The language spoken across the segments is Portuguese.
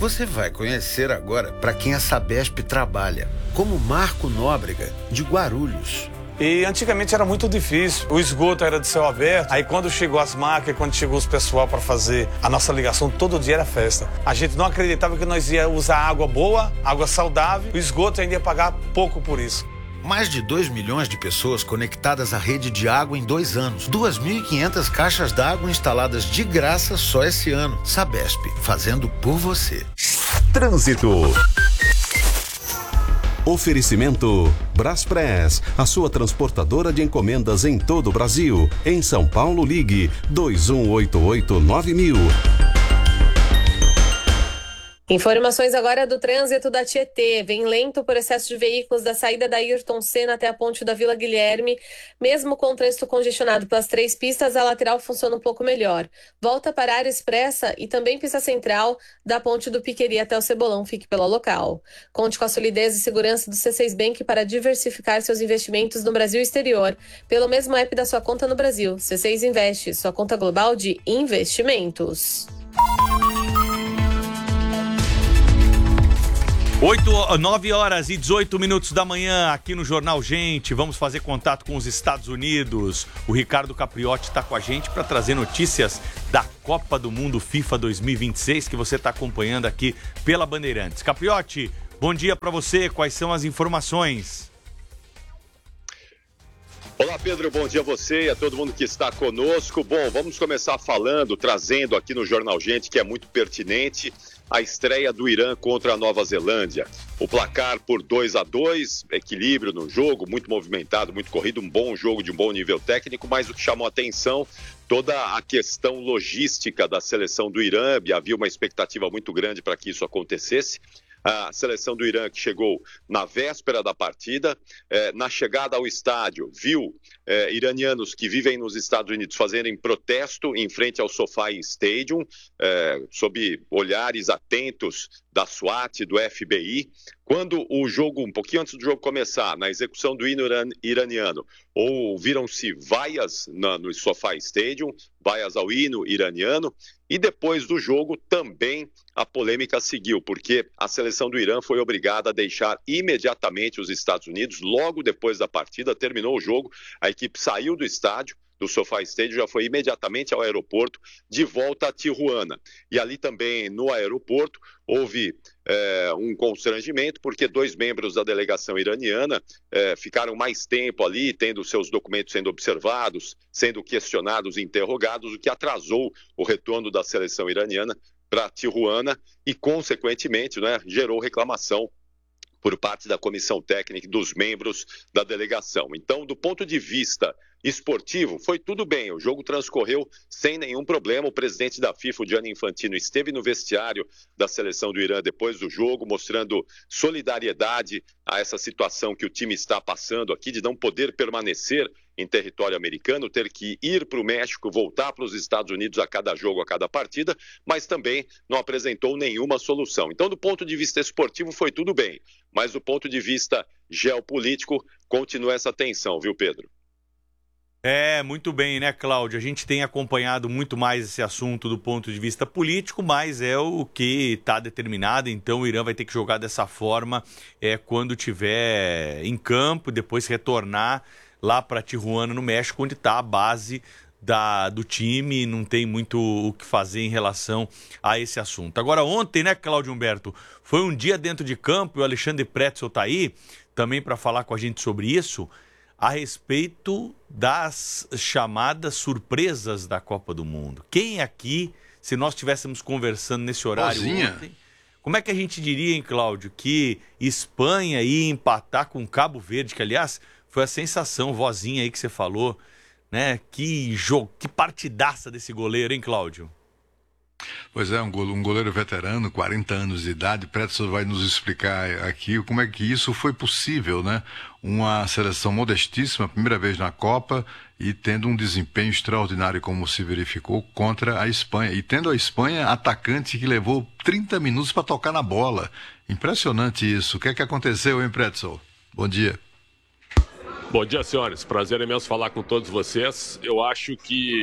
Você vai conhecer agora para quem a Sabesp trabalha, como Marco Nóbrega, de Guarulhos. E antigamente era muito difícil, o esgoto era de céu aberto, aí quando chegou as máquinas, quando chegou os pessoal para fazer a nossa ligação, todo dia era festa. A gente não acreditava que nós ia usar água boa, água saudável, o esgoto ainda ia pagar pouco por isso. Mais de 2 milhões de pessoas conectadas à rede de água em 2 anos. 2.500 caixas d'água instaladas de graça só esse ano. Sabesp, fazendo por você. Trânsito. Oferecimento Braspress, a sua transportadora de encomendas em todo o Brasil. Em São Paulo, ligue 2188-9000. Informações agora do trânsito da Tietê. Vem lento por excesso de veículos da saída da Ayrton Senna até a ponte da Vila Guilherme. Mesmo com o trânsito congestionado pelas 3 pistas, a lateral funciona um pouco melhor. Volta para a área expressa e também pista central da ponte do Piqueri até o Cebolão. Fique pelo local. Conte com a solidez e segurança do C6 Bank para diversificar seus investimentos no Brasil e exterior. Pelo mesmo app da sua conta no Brasil. C6 Investe, sua conta global de investimentos. 9 horas e 18 minutos da manhã aqui no Jornal Gente. Vamos fazer contato com os Estados Unidos. O Ricardo Capriotti está com a gente para trazer notícias da Copa do Mundo FIFA 2026 que você está acompanhando aqui pela Bandeirantes. Capriotti, bom dia para você. Quais são as informações? Olá, Pedro, bom dia a você e a todo mundo que está conosco. Bom, vamos começar trazendo aqui no Jornal Gente, que é muito pertinente, a estreia do Irã contra a Nova Zelândia. O placar por 2-2, equilíbrio no jogo, muito movimentado, muito corrido, um bom jogo de um bom nível técnico, mas o que chamou a atenção, toda a questão logística da seleção do Irã, e havia uma expectativa muito grande para que isso acontecesse. A seleção do Irã que chegou na véspera da partida, na chegada ao estádio, viu iranianos que vivem nos Estados Unidos fazerem protesto em frente ao SoFi Stadium, sob olhares atentos da SWAT, do FBI. Quando o jogo, um pouquinho antes do jogo começar, na execução do hino iraniano, ouviram-se vaias no SoFi Stadium, vaias ao hino iraniano, e depois do jogo também a polêmica seguiu, porque a seleção do Irã foi obrigada a deixar imediatamente os Estados Unidos, logo depois da partida, terminou o jogo, a equipe saiu do estádio, do SoFi Stadium, já foi imediatamente ao aeroporto, de volta a Tijuana. E ali também, no aeroporto, houve um constrangimento, porque 2 membros da delegação iraniana ficaram mais tempo ali, tendo seus documentos sendo observados, sendo questionados e interrogados, o que atrasou o retorno da seleção iraniana para Tijuana e, consequentemente, gerou reclamação por parte da comissão técnica e dos membros da delegação. Então, do ponto de vista esportivo, foi tudo bem, o jogo transcorreu sem nenhum problema. O presidente da FIFA, o Gianni Infantino, esteve no vestiário da seleção do Irã depois do jogo, mostrando solidariedade a essa situação que o time está passando aqui, de não poder permanecer em território americano, ter que ir para o México, voltar para os Estados Unidos a cada jogo, a cada partida, mas também não apresentou nenhuma solução. Então, do ponto de vista esportivo, foi tudo bem, mas do ponto de vista geopolítico, continua essa tensão, viu, Pedro? Muito bem, né, Cláudio? A gente tem acompanhado muito mais esse assunto do ponto de vista político, mas é o que está determinado, então o Irã vai ter que jogar dessa forma quando tiver em campo, depois retornar lá para Tijuana, no México, onde está a base do time, não tem muito o que fazer em relação a esse assunto. Agora, ontem, né, Cláudio Humberto, foi um dia dentro de campo, e o Alexandre Pretzel está aí também para falar com a gente sobre isso, a respeito das chamadas surpresas da Copa do Mundo. Quem aqui, se nós estivéssemos conversando nesse horário ontem, como é que a gente diria, hein, Cláudio, que Espanha ia empatar com Cabo Verde, que, aliás, foi a sensação, vozinha aí que você falou, né? Que jogo, que partidaça desse goleiro, hein, Cláudio? Pois é, um goleiro veterano, 40 anos de idade. Pretzel vai nos explicar aqui como é que isso foi possível, né? Uma seleção modestíssima, primeira vez na Copa, e tendo um desempenho extraordinário, como se verificou, contra a Espanha. E tendo a Espanha atacante que levou 30 minutos para tocar na bola. Impressionante isso. O que é que aconteceu, hein, Pretzel? Bom dia. Bom dia, senhores. Prazer imenso falar com todos vocês. Eu acho que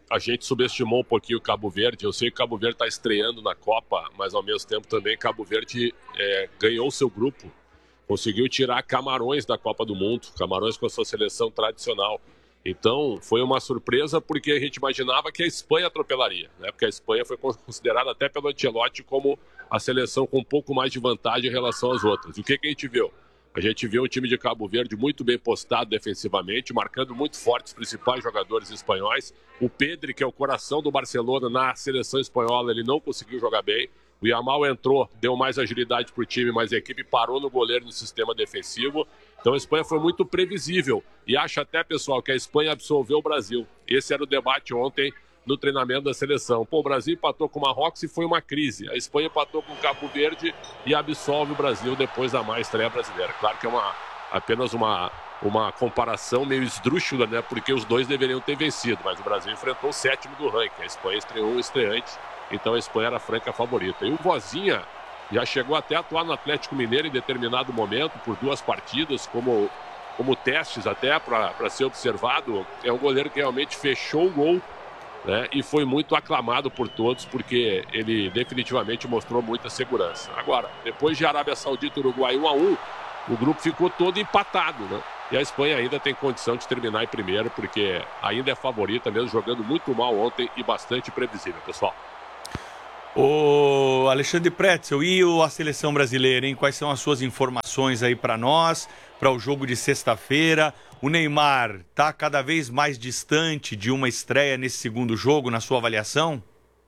a gente subestimou um pouquinho o Cabo Verde. Eu sei que o Cabo Verde está estreando na Copa, mas ao mesmo tempo também Cabo Verde ganhou o seu grupo. Conseguiu tirar Camarões da Copa do Mundo, Camarões com a sua seleção tradicional. Então, foi uma surpresa porque a gente imaginava que a Espanha atropelaria, né? Porque a Espanha foi considerada até pelo Ancelotti como a seleção com um pouco mais de vantagem em relação às outras. E o que a gente viu? A gente viu um time de Cabo Verde muito bem postado defensivamente, marcando muito forte os principais jogadores espanhóis. O Pedri, que é o coração do Barcelona na seleção espanhola, ele não conseguiu jogar bem. O Yamal entrou, deu mais agilidade para o time, mas a equipe parou no goleiro no sistema defensivo. Então a Espanha foi muito previsível. E acho até, pessoal, que a Espanha absolveu o Brasil. Esse era o debate ontem no treinamento da seleção. Pô, o Brasil empatou com o Marrocos e foi uma crise. A Espanha empatou com o Cabo Verde e absolve o Brasil depois da má estreia brasileira. Claro que é apenas uma comparação meio esdrúxula, né? Porque os dois deveriam ter vencido, mas o Brasil enfrentou o 7º do ranking. A Espanha estreou um estreante, então a Espanha era a franca favorita. E o Vozinha já chegou até a atuar no Atlético Mineiro em determinado momento, por 2 partidas, como testes até para ser observado. É um goleiro que realmente fechou o gol, né? E foi muito aclamado por todos, porque ele definitivamente mostrou muita segurança. Agora, depois de Arábia Saudita e Uruguai 1-1, o grupo ficou todo empatado, né? E a Espanha ainda tem condição de terminar em primeiro, porque ainda é favorita, mesmo jogando muito mal ontem e bastante previsível, pessoal. Ô Alexandre Pretzel, e a seleção brasileira, hein? Quais são as suas informações aí para nós, para o jogo de sexta-feira? O Neymar está cada vez mais distante de uma estreia nesse segundo jogo, na sua avaliação?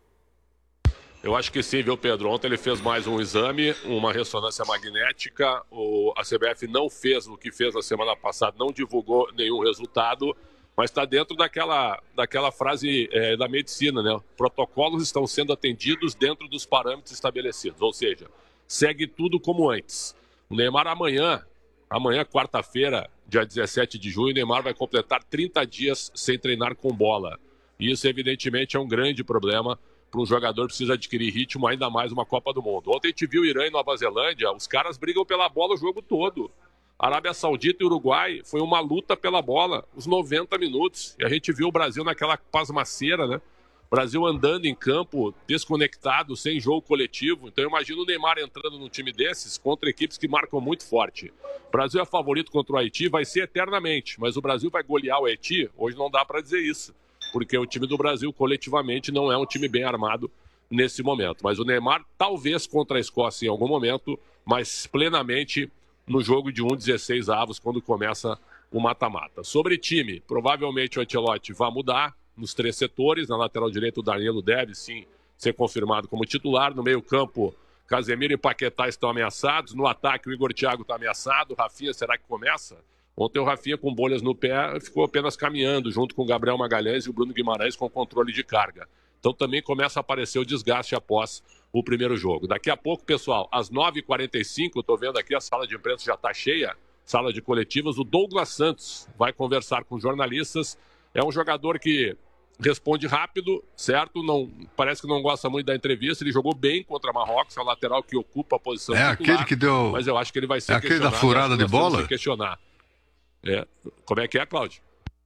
Eu acho que sim, viu, Pedro? Ontem ele fez mais um exame, uma ressonância magnética. A CBF não fez o que fez na semana passada, não divulgou nenhum resultado, mas está dentro daquela frase da medicina, né? Protocolos estão sendo atendidos dentro dos parâmetros estabelecidos, ou seja, segue tudo como antes. O Neymar amanhã, quarta-feira, dia 17 de junho, o Neymar vai completar 30 dias sem treinar com bola. E isso, evidentemente, é um grande problema para um jogador que precisa adquirir ritmo, ainda mais uma Copa do Mundo. Ontem a gente viu Irã e Nova Zelândia, os caras brigam pela bola o jogo todo. Arábia Saudita e Uruguai foi uma luta pela bola, os 90 minutos. E a gente viu o Brasil naquela pasmaceira, né? O Brasil andando em campo, desconectado, sem jogo coletivo. Então eu imagino o Neymar entrando num time desses contra equipes que marcam muito forte. O Brasil é favorito contra o Haiti, vai ser eternamente. Mas o Brasil vai golear o Haiti? Hoje não dá para dizer isso. Porque o time do Brasil, coletivamente, não é um time bem armado nesse momento. Mas o Neymar, talvez contra a Escócia em algum momento, mas plenamente no jogo de 1/16 avos, quando começa o mata-mata. Sobre time, provavelmente o Ancelotti vai mudar nos 3 setores. Na lateral direita, o Danilo deve, sim, ser confirmado como titular. No meio-campo, Casemiro e Paquetá estão ameaçados. No ataque, o Igor Thiago está ameaçado. Rafinha, será que começa? Ontem o Rafinha, com bolhas no pé, ficou apenas caminhando, junto com o Gabriel Magalhães e o Bruno Guimarães com controle de carga. Então também começa a aparecer o desgaste após o primeiro jogo. Daqui a pouco, pessoal, às 9h45, eu estou vendo aqui, a sala de imprensa já está cheia, sala de coletivas, o Douglas Santos vai conversar com jornalistas. É um jogador que responde rápido, certo? Não, parece que não gosta muito da entrevista. Ele jogou bem contra Marrocos, é o lateral que ocupa a posição titular. Aquele que deu... Mas eu acho que ele vai ser aquele da furada de bola? Questionar. Como é que é, Cláudio?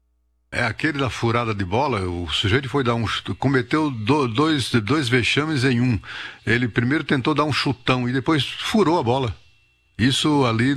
É aquele da furada de bola. O sujeito foi dar cometeu dois vexames em um. Ele primeiro tentou dar um chutão e depois furou a bola. Isso ali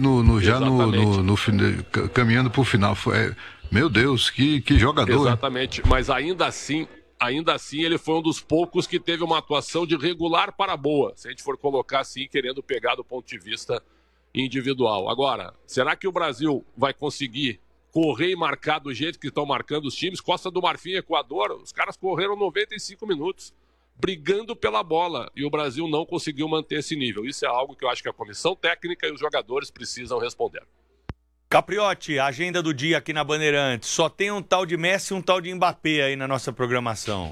caminhando para o final. Meu Deus, que jogador. Exatamente, mas ainda assim ele foi um dos poucos que teve uma atuação de regular para boa, se a gente for colocar assim, querendo pegar do ponto de vista individual. Agora, será que o Brasil vai conseguir correr e marcar do jeito que estão marcando os times? Costa do Marfim e Equador, os caras correram 95 minutos, brigando pela bola, e o Brasil não conseguiu manter esse nível. Isso é algo que eu acho que a comissão técnica e os jogadores precisam responder. Capriotti, agenda do dia aqui na Bandeirantes. Só tem um tal de Messi e um tal de Mbappé aí na nossa programação.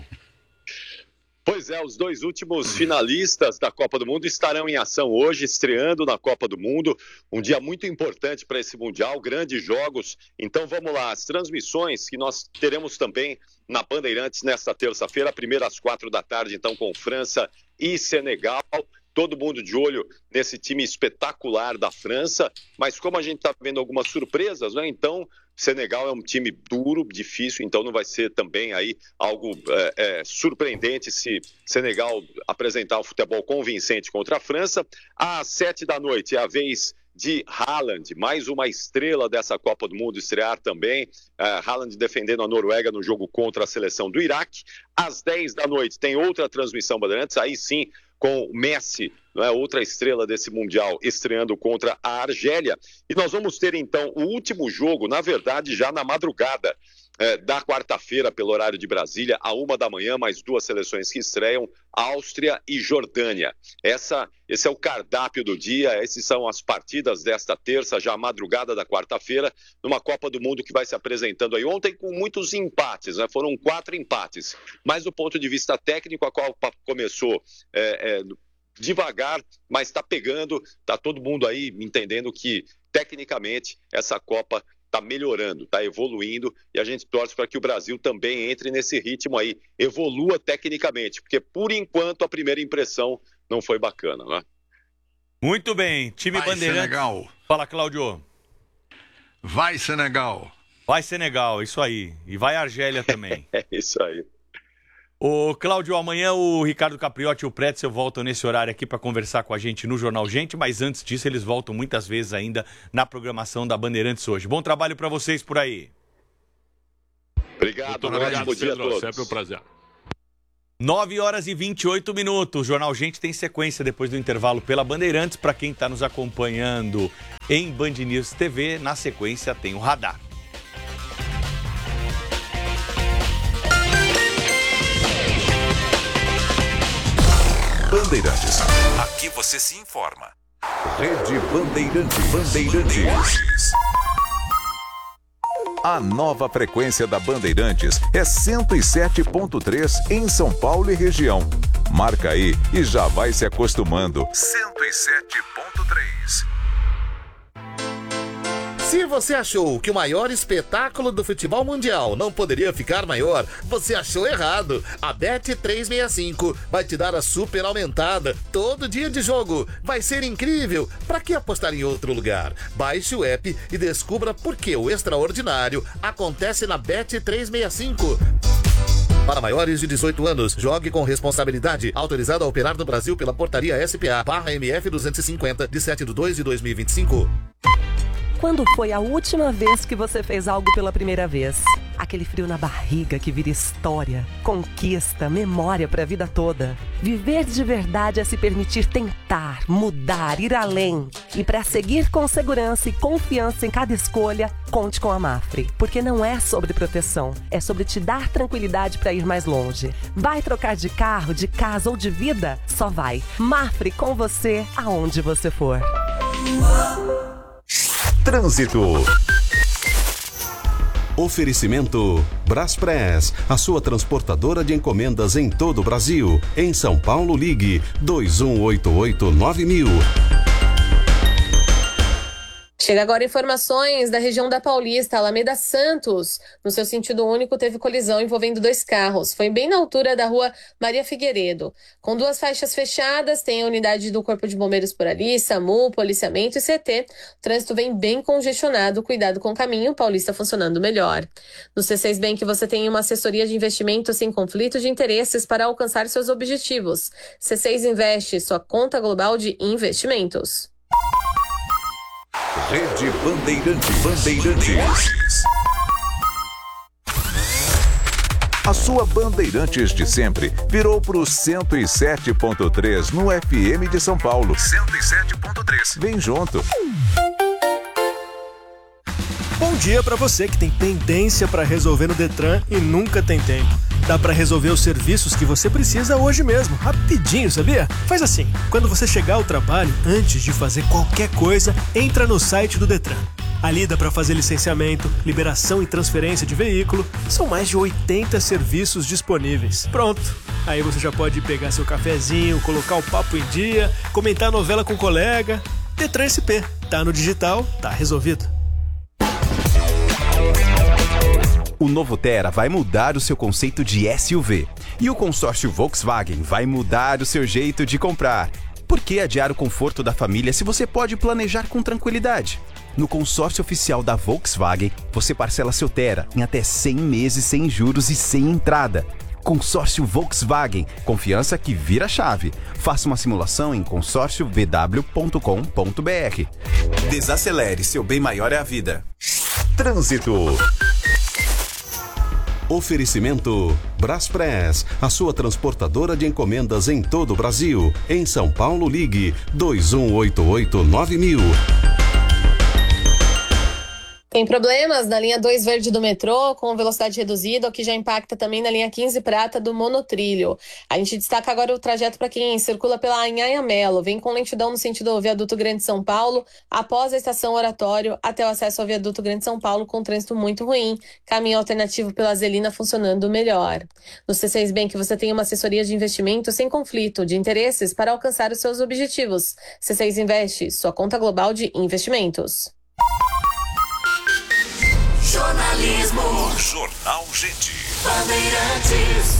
Pois é, os 2 últimos finalistas da Copa do Mundo estarão em ação hoje, estreando na Copa do Mundo. Um dia muito importante para esse Mundial, grandes jogos. Então vamos lá, as transmissões que nós teremos também na Bandeirantes nesta terça-feira, primeiro às 4 da tarde, então com França e Senegal. todo mundo de olho nesse time espetacular da França, mas como a gente está vendo algumas surpresas, né? Então, Senegal é um time duro, difícil, então não vai ser também aí algo surpreendente se Senegal apresentar um futebol convincente contra a França. Às 19h é a vez de Haaland, mais uma estrela dessa Copa do Mundo, estrear também. Haaland defendendo a Noruega no jogo contra a seleção do Iraque. Às 22h tem outra transmissão, Bandeirantes, aí sim com Messi, não é, outra estrela desse Mundial, estreando contra a Argélia. E nós vamos ter, então, o último jogo, na verdade, já na madrugada da quarta-feira, pelo horário de Brasília, à 1h, mais duas seleções que estreiam, Áustria e Jordânia. Esse é o cardápio do dia, essas são as partidas desta terça, já madrugada da quarta-feira, numa Copa do Mundo que vai se apresentando aí ontem com muitos empates, né? Foram 4 empates. Mas do ponto de vista técnico, a Copa começou devagar, mas está pegando, está todo mundo aí entendendo que, tecnicamente, essa Copa está melhorando, está evoluindo, e a gente torce para que o Brasil também entre nesse ritmo aí, evolua tecnicamente, porque, por enquanto, a primeira impressão não foi bacana, né? Muito bem, time Bandeirantes. Senegal. Fala, Cláudio. Vai, Senegal. Vai, Senegal, isso aí. E vai Argélia também. É isso aí. Ô, Cláudio, amanhã o Ricardo Capriotti e o Pretzel voltam nesse horário aqui para conversar com a gente no Jornal Gente, mas antes disso eles voltam muitas vezes ainda na programação da Bandeirantes hoje. Bom trabalho para vocês por aí. Obrigado, ótimo dia a todos. Sempre um prazer. 9h28. O Jornal Gente tem sequência depois do intervalo pela Bandeirantes. Para quem está nos acompanhando em Band News TV, na sequência tem o Radar. Bandeirantes. Aqui você se informa. Rede Bandeirantes. A nova frequência da Bandeirantes é 107.3 em São Paulo e região. Marca aí e já vai se acostumando. 107.3. Se você achou que o maior espetáculo do futebol mundial não poderia ficar maior, você achou errado. A Bet365 vai te dar a super aumentada todo dia de jogo. Vai ser incrível. Para que apostar em outro lugar? Baixe o app e descubra por que o extraordinário acontece na Bet365. Para maiores de 18 anos, jogue com responsabilidade. Autorizado a operar no Brasil pela Portaria SPA/MF 250 de 7/2/2025. Quando foi a última vez que você fez algo pela primeira vez? Aquele frio na barriga que vira história, conquista, memória para a vida toda. Viver de verdade é se permitir tentar, mudar, ir além. E para seguir com segurança e confiança em cada escolha, conte com a Mafre. Porque não é sobre proteção, é sobre te dar tranquilidade para ir mais longe. Vai trocar de carro, de casa ou de vida? Só vai. Mafre com você, aonde você for. Trânsito. Oferecimento Braspress, a sua transportadora de encomendas em todo o Brasil. Em São Paulo, ligue 2188-9000. Chega agora informações da região da Paulista, Alameda Santos. No seu sentido único, teve colisão envolvendo 2 carros. Foi bem na altura da rua Maria Figueiredo. Com 2 faixas fechadas, tem a unidade do Corpo de Bombeiros por ali, SAMU, policiamento e CT. O trânsito vem bem congestionado. Cuidado com o caminho, Paulista funcionando melhor. No C6 Bank, você tem uma assessoria de investimentos sem conflito de interesses para alcançar seus objetivos. C6 Investe, sua conta global de investimentos. Rede Bandeirantes. A sua Bandeirantes de sempre virou pro 107.3 no FM de São Paulo. 107.3. Vem junto. Bom dia para você que tem pendência para resolver no Detran e nunca tem tempo. Dá para resolver os serviços que você precisa hoje mesmo, rapidinho, sabia? Faz assim, quando você chegar ao trabalho, antes de fazer qualquer coisa, entra no site do Detran. Ali dá para fazer licenciamento, liberação e transferência de veículo. São mais de 80 serviços disponíveis. Pronto! Aí você já pode pegar seu cafezinho, colocar o papo em dia, comentar a novela com o colega. Detran SP. Tá no digital, tá resolvido. O novo Tera vai mudar o seu conceito de SUV. E o consórcio Volkswagen vai mudar o seu jeito de comprar. Por que adiar o conforto da família se você pode planejar com tranquilidade? No consórcio oficial da Volkswagen, você parcela seu Tera em até 100 meses sem juros e sem entrada. Consórcio Volkswagen, confiança que vira chave. Faça uma simulação em consórciovw.com.br. Desacelere, seu bem maior é a vida. Trânsito. Oferecimento Braspress, a sua transportadora de encomendas em todo o Brasil. Em São Paulo, ligue 2188-9000. Tem problemas na linha 2 verde do metrô, com velocidade reduzida, o que já impacta também na linha 15 prata do monotrilho. A gente destaca agora o trajeto para quem circula pela Anhanha-Melo. Vem com lentidão no sentido viaduto Grande São Paulo, após a estação Oratório, até o acesso ao viaduto Grande São Paulo, com trânsito muito ruim. Caminho alternativo pela Zelina funcionando melhor. No C6 Bank você tem uma assessoria de investimento sem conflito de interesses para alcançar os seus objetivos. C6 Investe, sua conta global de investimentos. Jornalismo. Jornal Gente. Bandeirantes.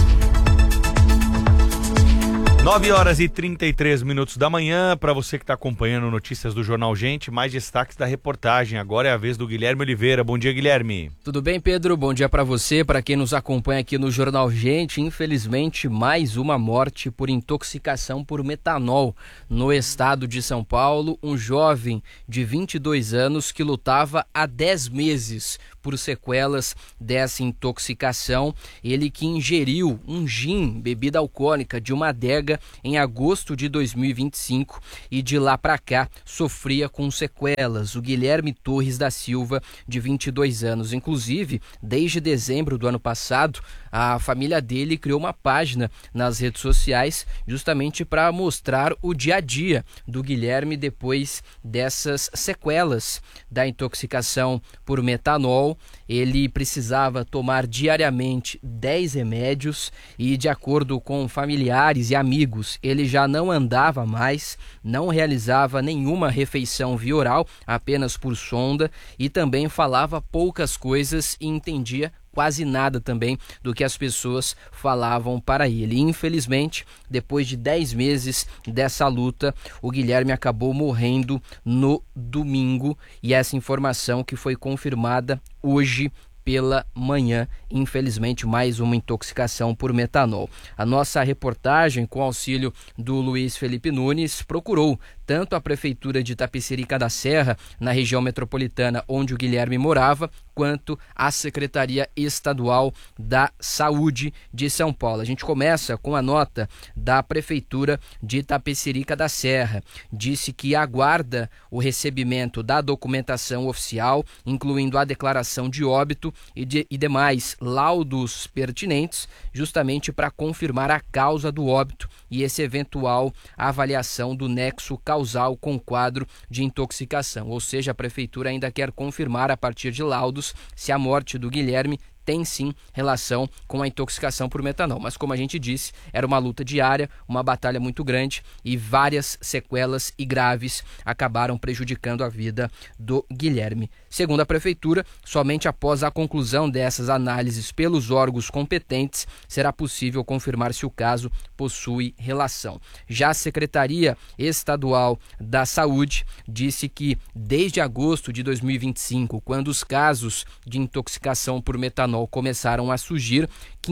9h33 da manhã, para você que está acompanhando notícias do Jornal Gente, mais destaques da reportagem. Agora é a vez do Guilherme Oliveira. Bom dia, Guilherme. Tudo bem, Pedro? Bom dia para você, para quem nos acompanha aqui no Jornal Gente. Infelizmente, mais uma morte por intoxicação por metanol no estado de São Paulo. Um jovem de 22 anos que lutava há 10 meses por sequelas dessa intoxicação. Ele que ingeriu um gin, bebida alcoólica, de uma adega em agosto de 2025 e de lá para cá sofria com sequelas. O Guilherme Torres da Silva, de 22 anos. Inclusive, desde dezembro do ano passado, a família dele criou uma página nas redes sociais justamente para mostrar o dia a dia do Guilherme depois dessas sequelas da intoxicação por metanol. Ele precisava tomar diariamente 10 remédios e, de acordo com familiares e amigos, ele já não andava mais, não realizava nenhuma refeição via oral, apenas por sonda, e também falava poucas coisas e entendia quase nada também do que as pessoas falavam para ele. Infelizmente, depois de 10 meses dessa luta, o Guilherme acabou morrendo no domingo, e essa informação que foi confirmada hoje pela manhã. Infelizmente, mais uma intoxicação por metanol. A nossa reportagem, com auxílio do Luiz Felipe Nunes, procurou tanto a Prefeitura de Itapecerica da Serra, na região metropolitana onde o Guilherme morava, quanto a Secretaria Estadual da Saúde de São Paulo. A gente começa com a nota da Prefeitura de Itapecerica da Serra. Disse que aguarda o recebimento da documentação oficial, incluindo a declaração de óbito e demais laudos pertinentes, justamente para confirmar a causa do óbito e esse eventual avaliação do nexo causal com o quadro de intoxicação. Ou seja, a Prefeitura ainda quer confirmar, a partir de laudos, se a morte do Guilherme tem sim relação com a intoxicação por metanol. Mas, como a gente disse, era uma luta diária, uma batalha muito grande, e várias sequelas e graves acabaram prejudicando a vida do Guilherme. Segundo a Prefeitura, somente após a conclusão dessas análises pelos órgãos competentes será possível confirmar se o caso possui relação. Já a Secretaria Estadual da Saúde disse que desde agosto de 2025, quando os casos de intoxicação por metanol começaram a surgir,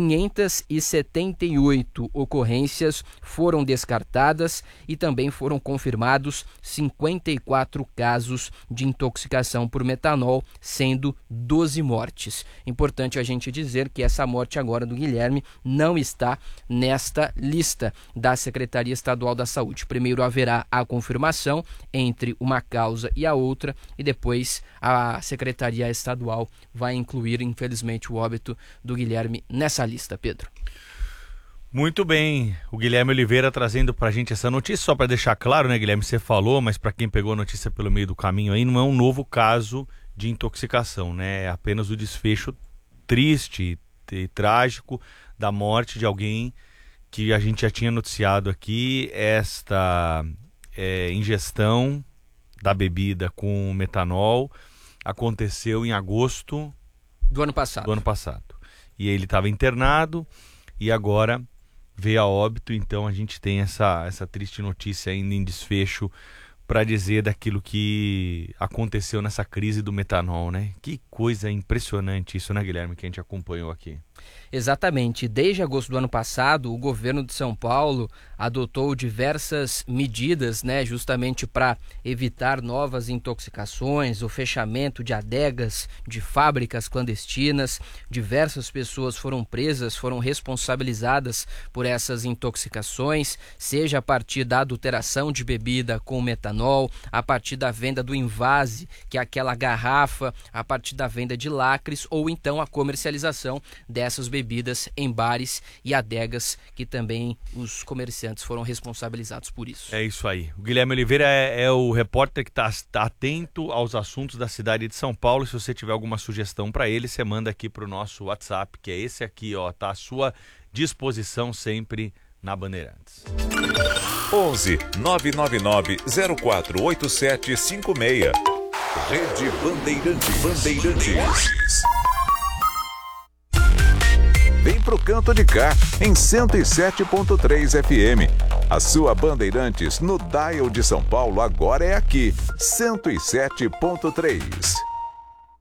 578 ocorrências foram descartadas e também foram confirmados 54 casos de intoxicação por metanol, sendo 12 mortes. Importante a gente dizer que essa morte agora do Guilherme não está nesta lista da Secretaria Estadual da Saúde. Primeiro haverá a confirmação entre uma causa e a outra, e depois a Secretaria Estadual vai incluir, infelizmente, o óbito do Guilherme nessa lista, Pedro. Muito bem, o Guilherme Oliveira trazendo pra gente essa notícia, só para deixar claro, né, Guilherme, você falou, mas para quem pegou a notícia pelo meio do caminho aí, não é um novo caso de intoxicação, né, é apenas o desfecho triste e trágico da morte de alguém que a gente já tinha noticiado aqui. Esta ingestão da bebida com metanol aconteceu em agosto do ano passado. E ele estava internado e agora veio a óbito. Então a gente tem essa triste notícia ainda em desfecho para dizer daquilo que aconteceu nessa crise do metanol, né? Que coisa impressionante isso, né, Guilherme, que a gente acompanhou aqui. Exatamente. Desde agosto do ano passado, o governo de São Paulo adotou diversas medidas, né, justamente para evitar novas intoxicações, o fechamento de adegas, de fábricas clandestinas. Diversas pessoas foram presas, foram responsabilizadas por essas intoxicações, seja a partir da adulteração de bebida com metanol, a partir da venda do invase, que é aquela garrafa, a partir da venda de lacres, ou então a comercialização dessas bebidas em bares e adegas, que também os comerciantes foram responsabilizados por isso. É isso aí. O Guilherme Oliveira é o repórter que está atento aos assuntos da cidade de São Paulo. Se você tiver alguma sugestão para ele, você manda aqui para o nosso WhatsApp, que é esse aqui, ó, tá à sua disposição sempre na Bandeirantes. 11 999 048756. Rede Bandeirantes. Vem pro canto de cá, em 107.3 FM. A sua Bandeirantes no dial de São Paulo agora é aqui, 107.3.